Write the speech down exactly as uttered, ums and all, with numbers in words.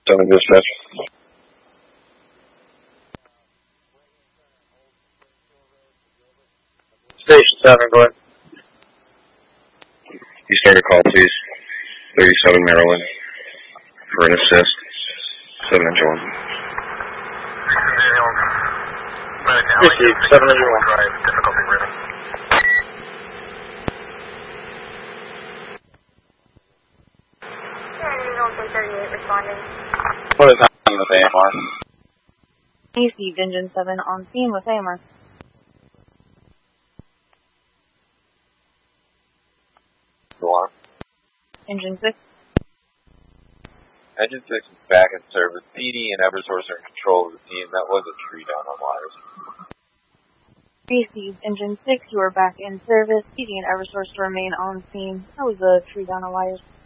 seven dispatch. Station seven, go ahead. You start a call, please. thirty-seven Maryland for an assist. seven engine one. Received, seven engine one. Difficulty ribbon. Responding. What is happening with A M R? Received, engine seven on scene with A M R. Alarm. Engine six. Engine six is back in service. P D and Eversource are in control of the team. That was a tree down on wires. Received, engine six, you are back in service. P D and Eversource remain on scene. That was a tree down on wires.